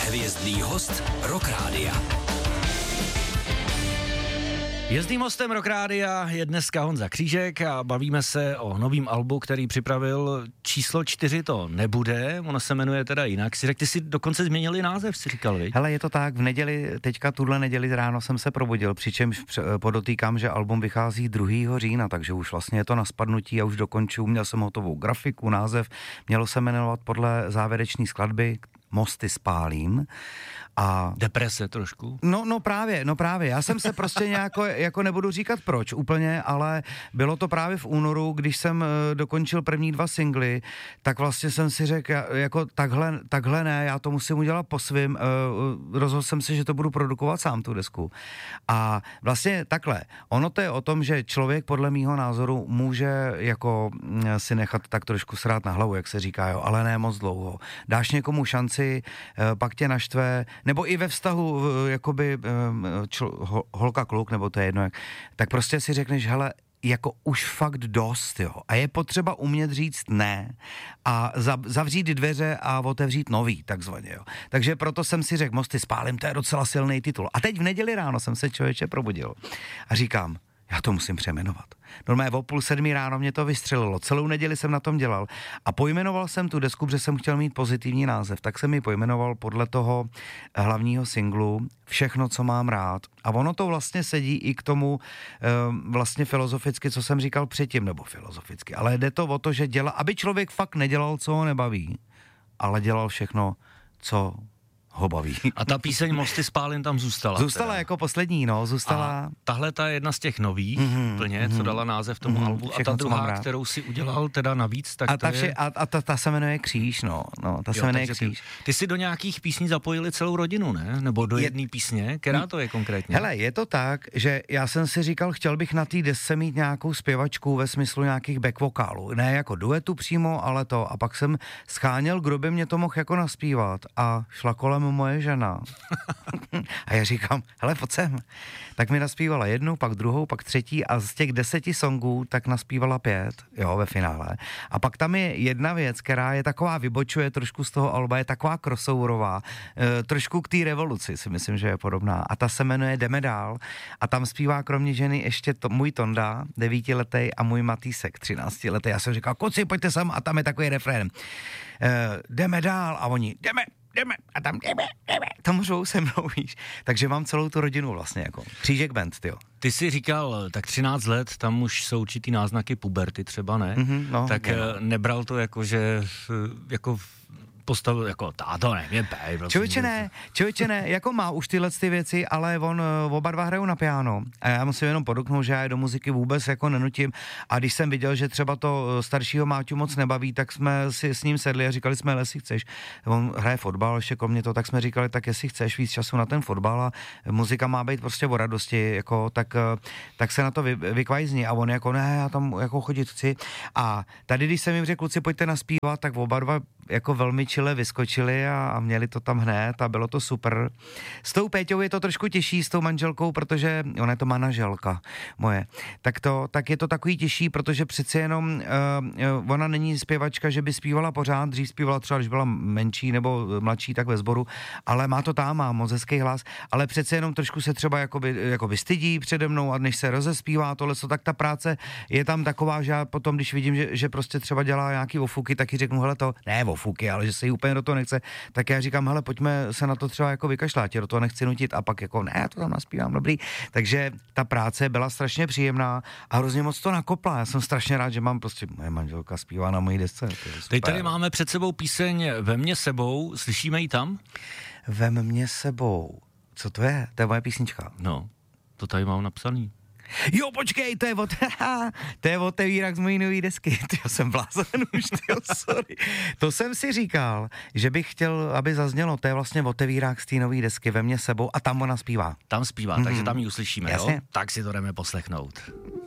Hvězdný host Rock Rádia. Jezdným hostem Rock Rádia je dneska Honza Křížek a bavíme se o novým albu, který připravil. Číslo 4 to nebude, ono se jmenuje teda jinak. Ty si dokonce změnili název, si říkal, viď? Hele, je to tak, v neděli, teďka tuhle neděli ráno jsem se probudil, přičemž podotýkám, že album vychází 2. října, takže už vlastně je to na spadnutí a už dokončuju, měl jsem hotovou grafiku, název, mělo se jmenovat podle závěrečné skladby Mosty spálím. A deprese trošku? No právě, já jsem se prostě nějak, jako nebudu říkat proč úplně, ale bylo to právě v únoru, když jsem dokončil první 2 singly, tak vlastně jsem si řekl, jako takhle ne, já to musím udělat po svým, rozhodl jsem se, že to budu produkovat sám, tu desku. A vlastně takhle, ono to je o tom, že člověk podle mýho názoru může jako si nechat tak trošku srát na hlavu, jak se říká, jo, ale ne moc dlouho. Dáš někomu šanci, pak tě naštve, nebo i ve vztahu, jakoby holka kluk, nebo to je jedno, tak prostě si řekneš, hele, jako už fakt dost, jo. A je potřeba umět říct ne a zavřít dveře a otevřít nový, takzvaně, jo. Takže proto jsem si řekl, Mosty spálím, to je docela silný titul. A teď v neděli ráno jsem se člověče probudil a říkám, já to musím přejmenovat. Normálně o 6:30 ráno mě to vystřelilo, celou neděli jsem na tom dělal a pojmenoval jsem tu desku, protože jsem chtěl mít pozitivní název, tak jsem ji pojmenoval podle toho hlavního singlu Všechno, co mám rád. A ono to vlastně sedí i k tomu vlastně filozoficky, co jsem říkal předtím, nebo filozoficky, ale jde to o to, že aby člověk fakt nedělal, co ho nebaví, ale dělal všechno, co ho baví. A ta píseň Mosty spálím tam zůstala. Zůstala teda jako poslední, zůstala. A tahle ta je jedna z těch nových, úplně, co dala název tomu albu. Všechno, a ta druhá, kterou si udělal teda navíc, tak ta se jmenuje Kříž, se jmenuje Kříž. Ty si do nějakých písní zapojili celou rodinu, ne? Nebo do jedné písně? Která to je konkrétně? Hele, je to tak, že já jsem si říkal, chtěl bych na té desce mít nějakou zpěvačku ve smyslu nějakých back vokálů. Ne jako duetu přímo, ale to. A pak jsem scháněl, kdo by mě to mohl jako naspívat. A šla kolem moje žena. A já říkám, hele, pojď sem. Tak mi naspívala 1, pak 2, pak 3 a z těch 10 songů tak naspívala 5, jo, ve finále. A pak tam je jedna věc, která je taková, vybočuje trošku z toho alba, je taková crossoverová, trošku k té revoluci si myslím, že je podobná. A ta se jmenuje Jdeme dál a tam zpívá kromě ženy ještě můj Tonda, 9letý a můj Matýsek, 13letý. Já jsem říkal, kluci, pojďte sem a tam je takový refrén. Jdeme dál a oni, jdeme a tam jdeme, tam řvou se mnou, víš. Takže mám celou tu rodinu vlastně jako. Křížek band, tyjo. Ty jsi říkal, tak 13 let, tam už jsou určitý náznaky puberty třeba, ne? Tak nebral to jako, že jako postavil jako táto, nevím, Člověče ne, jako má už tyhle ty věci, ale on oba dva hrajou na piano a já musím jenom podotknout, že já je do muziky vůbec jako nenutím a když jsem viděl, že třeba to staršího Máťu moc nebaví, tak jsme si s ním sedli a říkali jsme, jestli chceš, on hraje fotbal, ještě kromě toho, tak jsme říkali, tak jestli chceš víc času na ten fotbal a muzika má být prostě o radosti, jako, tak se na to vykvajzní a on jako, ne, já tam jako chodit chci a tady, když jsem jim řekl, kluci, pojďte naspívat, tak oba dva jako velmi čile vyskočili a měli to tam hned a bylo to super. S tou Péťou je to trošku těžší, s tou manželkou, protože ona je to manaželka moje. Tak je to takový těžší, protože přeci jenom ona není zpěvačka, že by zpívala pořád, dřív zpívala třeba, když byla menší nebo mladší, tak ve sboru, ale má to tam, má moc hezký hlas, ale přeci jenom trošku se třeba jakoby stydí přede mnou a než se rozespívá tohle, tak ta práce je tam taková, že já potom, když vidím, že prostě třeba dělá nějaký ofuky, tak ji řeknu, hele to, ne ofuky, ale že se jí úplně do toho nechce, tak já říkám, hele, pojďme se na to třeba jako vykašlat, tě do toho nechci nutit a pak jako, ne, já to tam naspívám, dobrý. Takže ta práce byla strašně příjemná a hrozně moc to nakopla. Já jsem strašně rád, že mám prostě, moje manželka zpívá na mojí desce. Teď tady máme před sebou píseň Vem mě sebou, slyšíme ji tam? Vem mě sebou. Co to je? To je moje písnička. No, to tady mám napsaný. Jo, počkej, to je otevírák z mojí nový desky. Já jsem blázen už, sorry. To jsem si říkal, že bych chtěl, aby zaznělo, to je vlastně otevírák z té nový desky Ve mě sebou a tam ona zpívá. Tam zpívá, takže tam ji uslyšíme, jasně. Jo? Tak si to jdeme poslechnout.